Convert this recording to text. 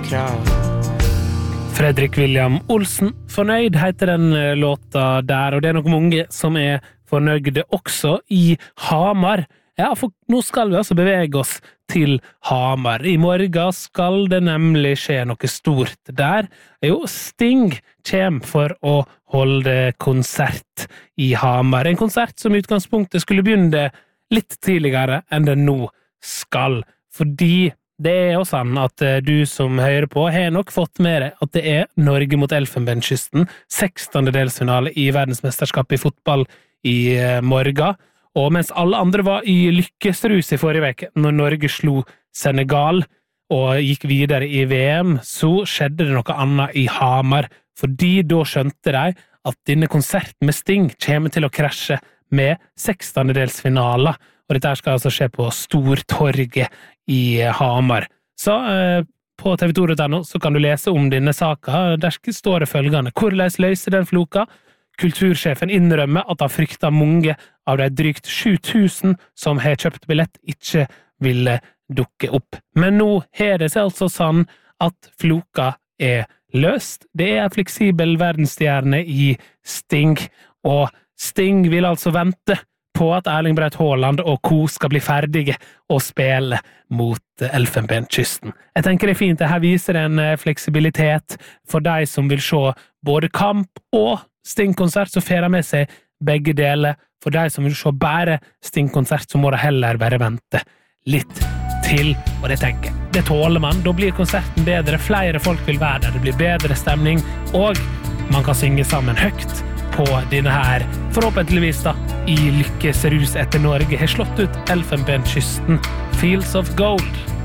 krav. Fredrik William Olsen, Fornøyd heter den låta der, og det nok mange som fornøyde også i Hamar. Ja, for nå skal vi altså bevege oss til Hamar. I morgen skal det nemlig skje noe stort der. Jo, Sting kommer for å holde konsert i Hamar. En konsert som i utgangspunktet skulle begynne litt tidligere enn det nå skal. Fordi det jo sånn at du som hører på har nok fått med deg at det Norge mot Elfenbenskysten, 16. delsfinale i verdensmesterskapet i fotball i morgen. Og mens alle andre var i lykkesrus i forrige veke, når Norge slo Senegal og gikk videre i VM, så skjedde det noe annet i Hamar, fordi da skjønte de at denne konserten med Sting kommer til å krasje med 16. delsfinale, og dette skal altså skje på Stortorget i Hamar. Så på tv2.no så kan du lese om denne saka, der står det følgende: hvordan løser den floka? Kultursjefen innrømmer at han frykter mange av de drygt 7000 som har kjøpt billett ikke ville dukke opp. Men nå har det seg altså sånn at floka løst. Det en fleksibel verdensstjerne i Sting, og Sting vil altså vente på at Erling Braut Haaland og co. skal bli ferdige og spille mot Elfenbenskysten. Jeg tenker det fint, det her viser en fleksibilitet for de som vil se både kamp og Sting-konsert, så får de med seg begge deler. For de som vil se bare Sting-konsert, så må de heller bare vente litt til, og det tenker jeg. Det tåler man, da blir konserten bedre, flere folk vil være der, det blir bedre stemning, og man kan synge sammen høyt på denne her, forhåpentligvis da, i lykkesrus etter Norge har slått ut Elfenbenskysten. Fields of Gold.